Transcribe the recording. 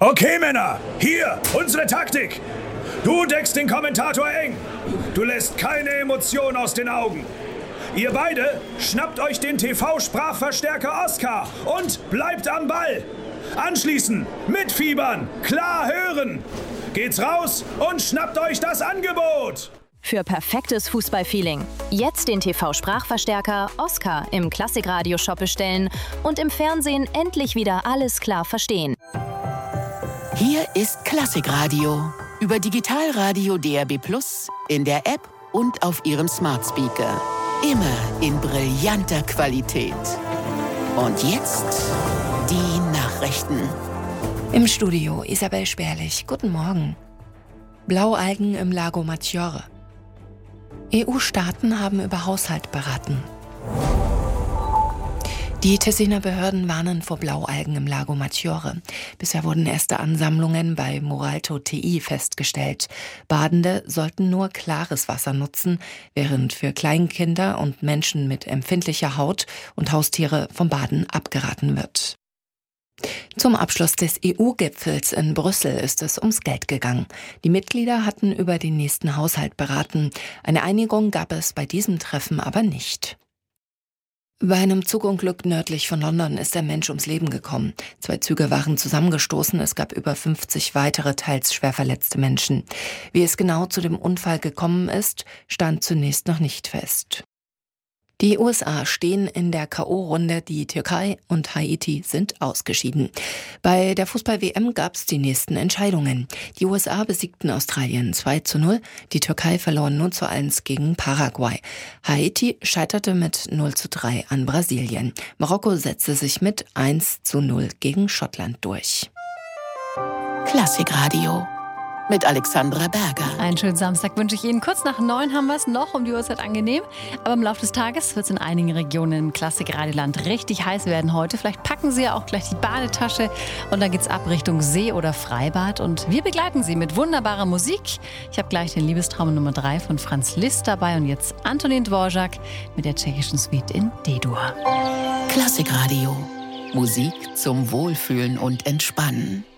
Okay, Männer, hier, unsere Taktik. Du deckst den Kommentator eng. Du lässt keine Emotion aus den Augen. Ihr beide schnappt euch den TV-Sprachverstärker Oscar und bleibt am Ball. Anschließend mitfiebern, klar hören. Geht's raus und schnappt euch das Angebot. Für perfektes Fußballfeeling. Jetzt den TV-Sprachverstärker Oscar im Klassikradio-Shop bestellen und im Fernsehen endlich wieder alles klar verstehen. Hier ist Klassikradio. Über Digitalradio DAB+, in der App und auf Ihrem Smart Speaker. Immer in brillanter Qualität. Und jetzt die Nachrichten. Im Studio Isabel Sperlich. Guten Morgen. Blaualgen im Lago Maggiore. EU-Staaten haben über Haushalt beraten. Die Tessiner Behörden warnen vor Blaualgen im Lago Maggiore. Bisher wurden erste Ansammlungen bei Moralto TI festgestellt. Badende sollten nur klares Wasser nutzen, während für Kleinkinder und Menschen mit empfindlicher Haut und Haustiere vom Baden abgeraten wird. Zum Abschluss des EU-Gipfels in Brüssel ist es ums Geld gegangen. Die Mitglieder hatten über den nächsten Haushalt beraten. Eine Einigung gab es bei diesem Treffen aber nicht. Bei einem Zugunglück nördlich von London ist ein Mensch ums Leben gekommen. 2 Züge waren zusammengestoßen, es gab über 50 weitere, teils schwer verletzte Menschen. Wie es genau zu dem Unfall gekommen ist, stand zunächst noch nicht fest. Die USA stehen in der K.O.-Runde, die Türkei und Haiti sind ausgeschieden. Bei der Fußball-WM gab es die nächsten Entscheidungen. Die USA besiegten Australien 2:0, die Türkei verlor 0:1 gegen Paraguay. Haiti scheiterte mit 0:3 an Brasilien. Marokko setzte sich mit 1:0 gegen Schottland durch. Klassikradio mit Alexandra Berger. Einen schönen Samstag wünsche ich Ihnen. Kurz nach 9 haben wir es noch um die Uhrzeit angenehm. Aber im Laufe des Tages wird es in einigen Regionen im Klassikradioland richtig heiß werden heute. Vielleicht packen Sie ja auch gleich die Badetasche und dann geht's ab Richtung See oder Freibad. Und wir begleiten Sie mit wunderbarer Musik. Ich habe gleich den Liebestraum Nummer 3 von Franz Liszt dabei und jetzt Antonin Dvorak mit der tschechischen Suite in D-Dur. Klassikradio. Musik zum Wohlfühlen und Entspannen.